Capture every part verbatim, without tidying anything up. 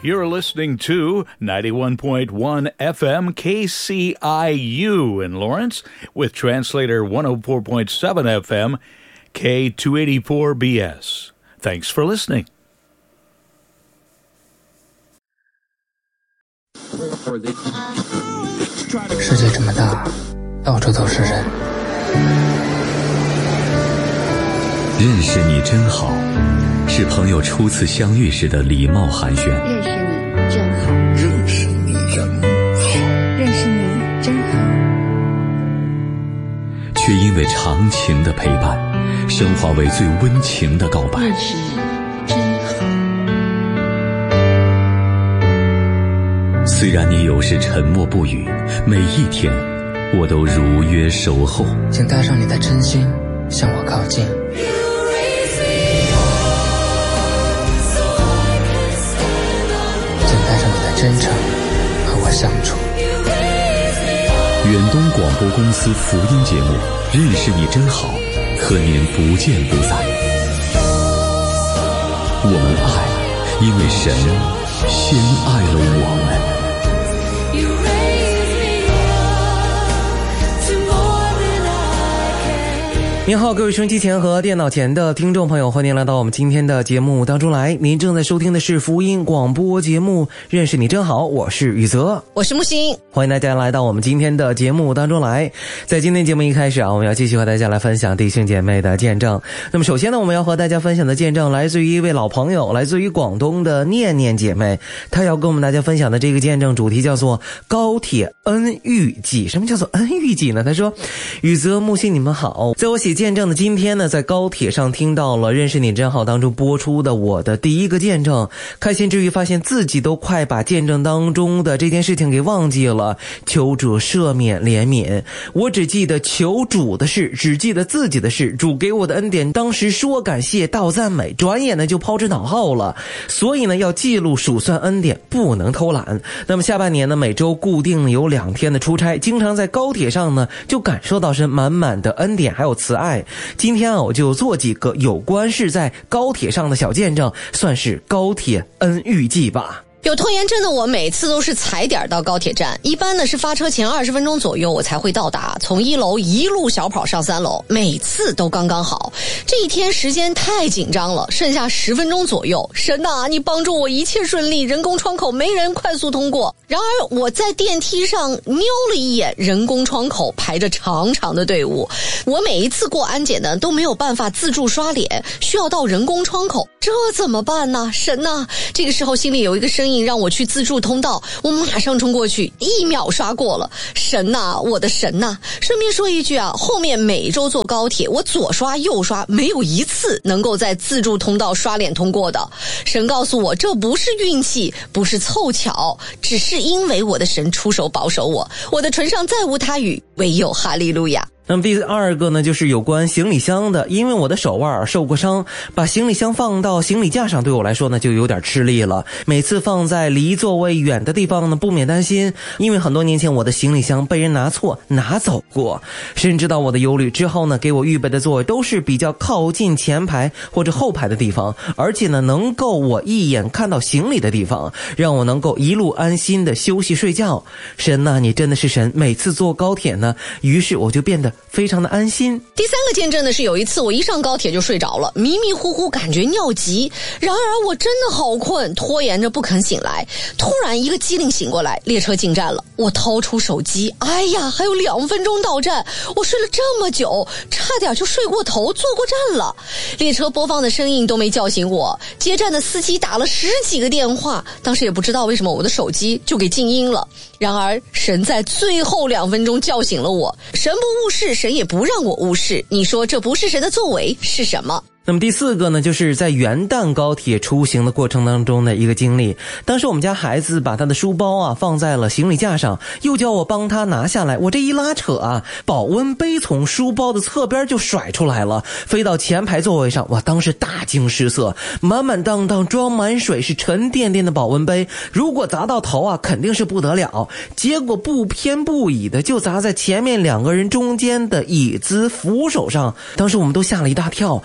You're listening to ninety-one point one F M K C I U in Lawrence with translator one oh four point seven F M K two eighty-four B S. Thanks for listening. 世界这么大，到处都是人。 认识你真好，是朋友初次相遇时的礼貌寒暄。 认识你真好， 认识你真好， 认识你真好。 却因为长情的陪伴，升华为最温情的告白。 认识你真好。 虽然你有时沉默不语，每一天我都如约守候。 请带上你的真心向我靠近。请带上你的真诚和我相处。 远东广播公司福音节目《认识你真好》，和您不见不散。我们爱，因为神先爱了我们。 您好，各位收音机前和电脑前的听众朋友，欢迎来到我们今天的节目当中来。您正在收听的是福音广播节目《认识你真好》，我是宇泽， 我是木星， 欢迎大家来到我们今天的节目当中来。在今天节目一开始啊，我们要继续和大家来分享弟兄姐妹的见证。那么首先呢，我们要和大家分享的见证来自于一位老朋友，来自于广东的念念姐妹，她要跟我们大家分享的这个见证主题叫做高铁恩遇记。什么叫做恩遇记呢？她说，宇泽、木星你们好，在我写见证的今天呢，在高铁上听到了《认识你真好》当中播出的我的第一个见证，开心之余发现自己都快把见证当中的这件事情给忘记了，求主赦免怜悯。我只记得求主的事，只记得自己的事，主给我的恩典当时说感谢道赞美，转眼呢就抛之脑后了。所以呢要记录数算恩典，不能偷懒。那么下半年呢，每周固定有两天的出差，经常在高铁上呢就感受到是满满的恩典还有慈爱。今天啊，我就做几个有关是在高铁上的小见证，算是高铁恩遇记吧。 有拖延症的我每次都是踩点到高铁站，一般呢是发车前二十分钟左右我才会到达，从一楼一路小跑上三楼，每次都刚刚好。这一天时间太紧张了，剩下十分钟左右，神啊，你帮助我一切顺利，人工窗口没人快速通过。然而我在电梯上瞄了一眼，人工窗口排着长长的队伍，我每一次过安检呢都没有办法自助刷脸，需要到人工窗口，这怎么办呢？神啊，这个时候心里有一个声音让我去自助通道，我马上冲过去，一秒刷过了。神呐，我的神呐！顺便说一句啊，后面每周坐高铁，我左刷右刷，没有一次能够在自助通道刷脸通过的。神告诉我，这不是运气，不是凑巧，只是因为我的神出手保守我。我的唇上再无他语，唯有哈利路亚。 那么第二个呢，就是有关行李箱的。因为我的手腕受过伤，把行李箱放到行李架上对我来说呢就有点吃力了，每次放在离座位远的地方呢不免担心，因为很多年前我的行李箱被人拿错拿走过。神知道我的忧虑，之后呢给我预备的座位都是比较靠近前排或者后排的地方，而且呢能够我一眼看到行李的地方，让我能够一路安心的休息睡觉。神呐，你真的是神，每次坐高铁呢，于是我就变得非常的安心。 第三个见证呢，是有一次我一上高铁就睡着了，迷迷糊糊感觉尿急，然而我真的好困，拖延着不肯醒来。突然一个机灵醒过来，列车进站了，我掏出手机，哎呀，还有两分钟到站，我睡了这么久，差点就睡过头坐过站了。列车播放的声音都没叫醒我，接站的司机打了十几个电话，当时也不知道为什么我的手机就给静音了。然而神在最后两分钟叫醒了我，神不误事，神也不让我误事，你说这不是神的作为是什么？ 那么第四个呢，就是在元旦高铁出行的过程当中的一个经历。当时我们家孩子把他的书包啊放在了行李架上，又叫我帮他拿下来，我这一拉扯啊，保温杯从书包的侧边就甩出来了，飞到前排座位上。我当时大惊失色，满满当当装满水，是沉甸甸的保温杯，如果砸到头啊肯定是不得了，结果不偏不倚的就砸在前面两个人中间的椅子扶手上。当时我们都吓了一大跳，有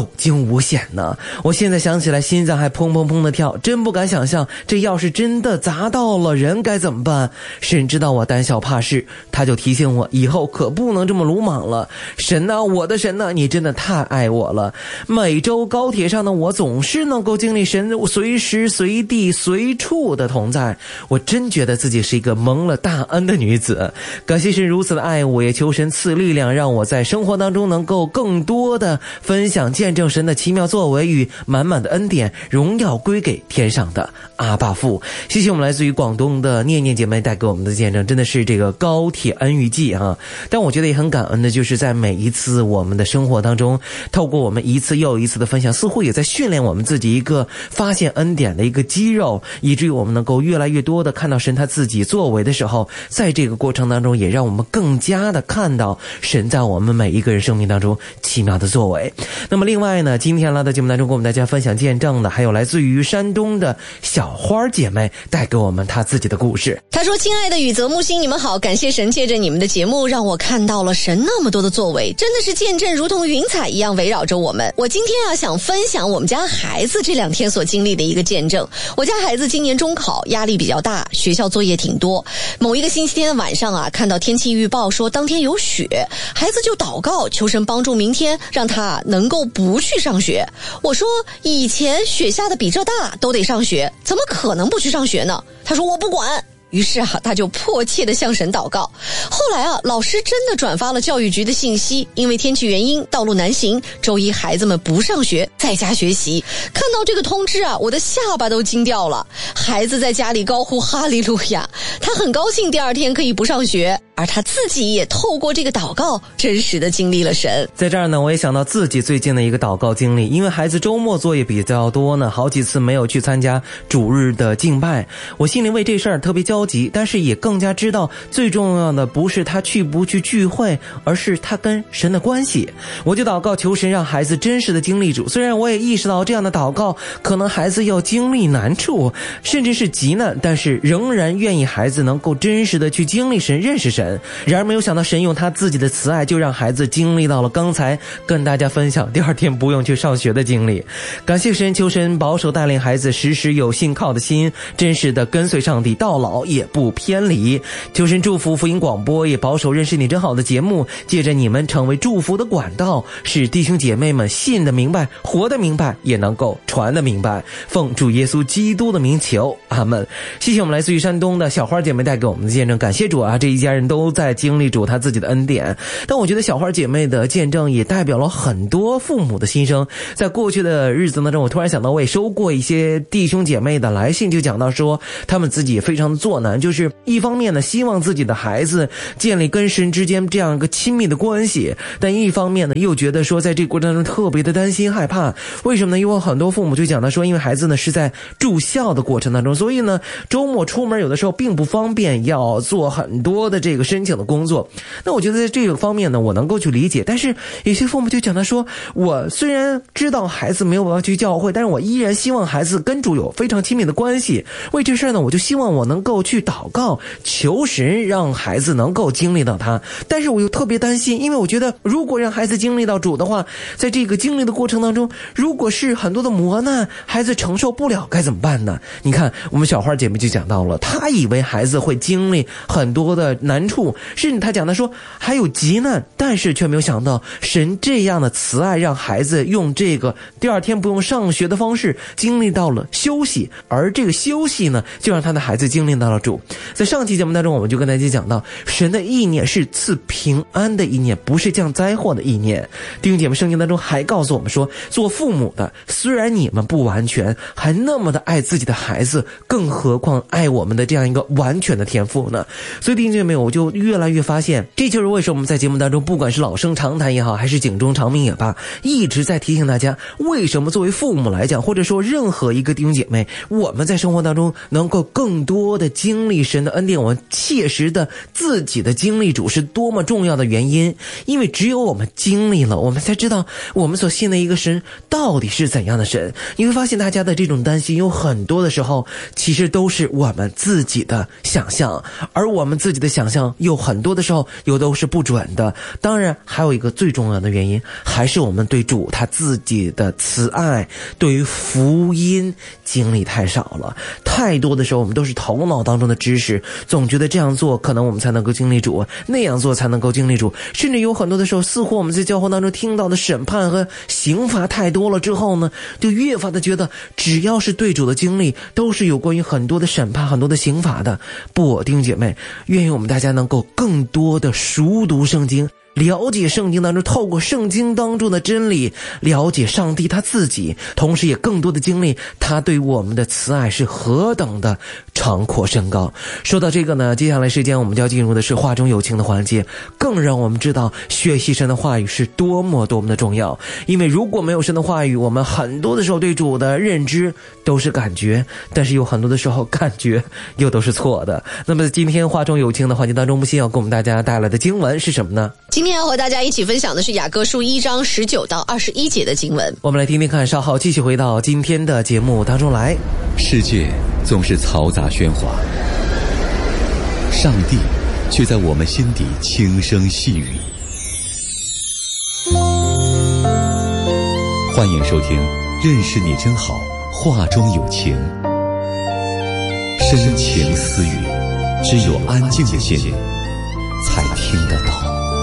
有惊无险呢。我现在想起来心脏还砰砰砰的跳，真不敢想象这要是真的砸到了人该怎么办。神知道我胆小怕事，他就提醒我以后可不能这么鲁莽了。神啊，我的神啊，你真的太爱我了。每周高铁上的我总是能够经历神随时随地随处的同在，我真觉得自己是一个蒙了大恩的女子。感谢神如此的爱我，也求神赐力量，让我在生活当中能够更多的分享见证神的奇妙作为与满满的恩典，荣耀归给天上的阿爸父。谢谢我们来自于广东的念念姐妹带给我们的见证，真的是这个高铁恩遇记啊！但我觉得也很感恩的，就是在每一次我们的生活当中，透过我们一次又一次的分享，似乎也在训练我们自己一个发现恩典的一个肌肉，以至于我们能够越来越多的看到神他自己作为的时候，在这个过程当中也让我们更加的看到神在我们每一个人生命当中奇妙的作为。那么另外呢，今天来到节目当中跟我们大家分享见证的还有来自于山东的小花姐妹带给我们她自己的故事。 她说，亲爱的宇泽木星，你们好，感谢神借着你们的节目让我看到了神那么多的作为，真的是见证如同云彩一样围绕着我们。我今天啊想分享我们家孩子这两天所经历的一个见证。我家孩子今年中考压力比较大，学校作业挺多。某一个星期天的晚上啊，看到天气预报说当天有雪，孩子就祷告求神帮助明天让他能够不去上学。我说以前雪下的比这大都得上学，怎么可能不去上学呢？他说我不管。于是啊，他就迫切地向神祷告。后来啊，老师真的转发了教育局的信息，因为天气原因，道路难行，周一孩子们不上学，在家学习。看到这个通知啊，我的下巴都惊掉了。孩子在家里高呼哈利路亚，他很高兴第二天可以不上学，而他自己也透过这个祷告真实的经历了神。 在这儿呢，我也想到自己最近的一个祷告经历，因为孩子周末作业比较多呢，好几次没有去参加主日的敬拜，我心里为这事儿特别焦急，但是也更加知道最重要的不是他去不去聚会，而是他跟神的关系。我就祷告求神让孩子真实的经历主，虽然我也意识到这样的祷告可能孩子要经历难处甚至是急难，但是仍然愿意孩子能够真实的去经历神，认识神。然而没有想到神用他自己的慈爱，就让孩子经历到了刚才跟大家分享第二天不用去上学的经历。感谢神，求神保守带领孩子时时有信靠的心，真实的跟随上帝到老也不偏离。求神祝福福音广播，也保守认识你真好的节目，借着你们成为祝福的管道，使弟兄姐妹们信得明白，活得明白，也能够传得明白。奉主耶稣基督的名求，阿门。谢谢我们来自于山东的小花姐妹带给我们的见证，感谢主啊，这一家人都在经历主他自己的恩典。但我觉得小花姐妹的见证也代表了很多父母的心声。在过去的日子当中，我突然想到我也收过一些弟兄姐妹的来信，就讲到说他们自己也非常的作难，就是一方面呢希望自己的孩子建立跟神之间这样一个亲密的关系，但一方面呢又觉得说在这个过程当中特别的担心害怕。为什么呢？因为很多父母就讲到说，因为孩子呢是在住校的过程当中，所以呢周末出门有的时候并不方便，要做很多的这个申请的工作。那我觉得在这个方面呢我能够去理解，但是有些父母就讲到说，我虽然知道孩子没有办法去教会，但是我依然希望孩子跟主有非常亲密的关系。为这事呢我就希望我能够去祷告求神让孩子能够经历到他，但是我又特别担心，因为我觉得如果让孩子经历到主的话，在这个经历的过程当中，如果是很多的磨难孩子承受不了该怎么办呢？你看我们小花姐妹就讲到了，她以为孩子会经历很多的难处，甚至她讲的说还有急难，但是却没有想到神这样的慈爱让孩子用这个第二天不用上学的方式经历到了休息，而这个休息呢就让他的孩子经历到了主。在上期节目当中我们就跟大家讲到，神的意念是赐平安的意念，不是降灾祸的意念。弟兄姐妹，圣经当中还告诉我们说，做父母的虽然你们不完全，还那么的爱自己的孩子，更何况爱我们的这样一个完全的天父呢？所以弟兄姐妹，我就越来越发现，这就是为什么我们在节目当中不管是老生常谈也好，还是警钟长鸣也罢，一直在提醒大家，为什么作为父母来讲，或者说任何一个弟兄姐妹，我们在生活当中能够更多的经历神的恩典，我们切实的自己的经历主是多么重要的原因。因为只有我们经历了，我们才知道我们所信的一个神到底是怎样的神。你会发现大家的这种担心有很多的时候其实都是我们自己的想象，而我们自己的想象有很多的时候又都是不准的。当然还有一个最重要的原因，还是我们对主他自己的慈爱，对于福音经历太少了。太多的时候我们都是头脑当中的知识，总觉得这样做可能我们才能够经历主，那样做才能够经历主，甚至有很多的时候似乎我们在教会当中听到的审判和刑罚太多了之后呢，就越发的觉得只要是对主的经历都是有关于很多的审判很多的刑罚的。不，弟兄姐妹，愿意我们大家能够更多的熟读圣经，了解圣经当中，透过圣经当中的真理了解上帝他自己，同时也更多的经历他对我们的慈爱是何等的长阔深高。说到这个呢，接下来时间我们就要进入的是话中有情的环节，更让我们知道学习神的话语是多么多么的重要。因为如果没有神的话语，我们很多的时候对主的认知都是感觉，但是有很多的时候感觉又都是错的。那么今天话中有情的环节当中，木心要给我们大家带来的经文是什么呢？ 今天要和大家一起分享的是雅各书一章十九到二十一节的经文。 我们来听听看，稍后继续回到今天的节目当中来。 世界总是嘈杂喧哗，上帝却在我们心底轻声细语。欢迎收听认识你真好，话中有情，深情私语，只有安静的心才听得到。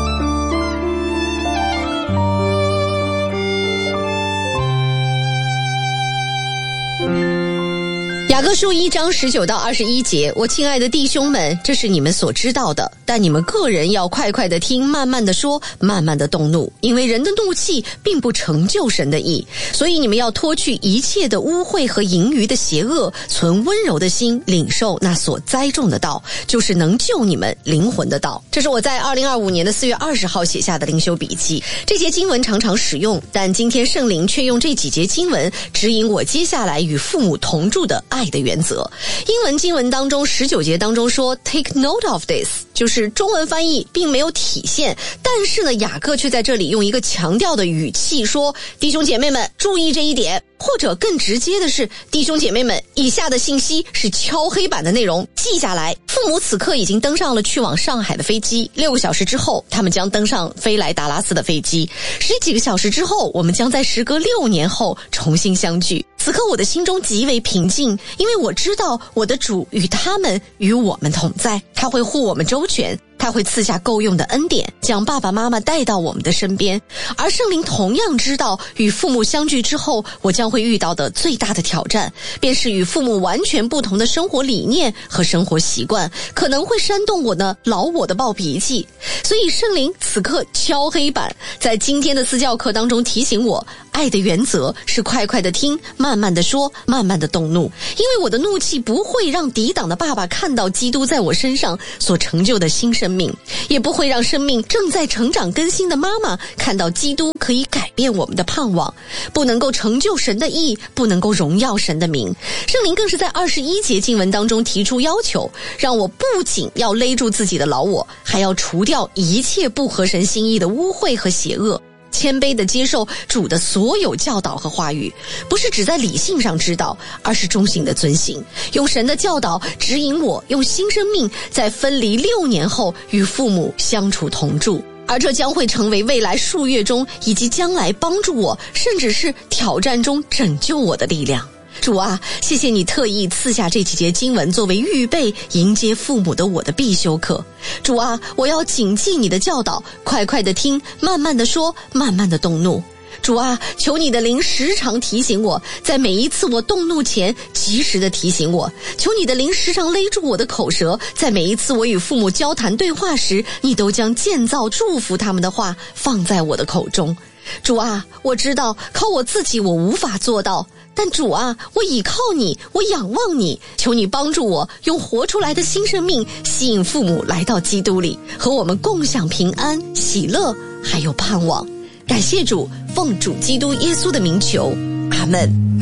雅各书一章十九到二十一节，我亲爱的弟兄们，这是你们所知道的，但你们个人要快快的听，慢慢的说，慢慢的动怒，因为人的怒气并不成就神的义，所以你们要脱去一切的污秽和淫余的邪恶，存温柔的心，领受那所栽种的道，就是能救你们灵魂的道。这是我在二零二五年的四月二十号写下的灵修笔记。这节经文常常使用，但今天圣灵却用这几节经文指引我接下来与父母同住的爱的原则。英文经文当中十九节当中说 take note of this， 就是中文翻译并没有体现，但是呢雅各却在这里用一个强调的语气说，弟兄姐妹们注意这一点，或者更直接的是，弟兄姐妹们，以下的信息是敲黑板的内容，记下来。父母此刻已经登上了去往上海的飞机，六个小时之后他们将登上飞来达拉斯的飞机，十几个小时之后我们将在时隔六年后重新相聚。此刻我的心中极为平静，因为我知道我的主与他们与我们同在，他会护我们周全，他会赐下够用的恩典，将爸爸妈妈带到我们的身边。而圣灵同样知道与父母相聚之后我将会遇到的最大的挑战，便是与父母完全不同的生活理念和生活习惯，可能会煽动我的老我的暴脾气。所以圣灵此刻敲黑板，在今天的私教课当中提醒我，爱的原则是快快的听，慢慢的说，慢慢的动怒。因为我的怒气不会让抵挡的爸爸看到基督在我身上所成就的新生命，也不会让生命正在成长更新的妈妈看到基督可以改变我们的盼望。不能够成就神的义，不能够荣耀神的名。圣灵更是在二十一节经文当中提出要求，让我不仅要勒住自己的老我，还要除掉一切不合神心意的污秽和邪恶，谦卑地接受主的所有教导和话语，不是只在理性上知道，而是忠心的遵行，用神的教导指引我，用新生命在分离六年后与父母相处同住。而这将会成为未来数月中以及将来帮助我，甚至是挑战中拯救我的力量。主啊，谢谢你特意赐下这几节经文作为预备迎接父母的我的必修课。主啊，我要谨记你的教导，快快的听，慢慢的说，慢慢的动怒。主啊，求你的灵时常提醒我，在每一次我动怒前及时的提醒我。求你的灵时常勒住我的口舌，在每一次我与父母交谈对话时，你都将建造祝福他们的话放在我的口中。主啊，我知道靠我自己我无法做到，但主啊，我倚靠你，我仰望你，求你帮助我用活出来的新生命吸引父母来到基督里，和我们共享平安、喜乐还有盼望。感谢主，奉主基督耶稣的名求，阿们。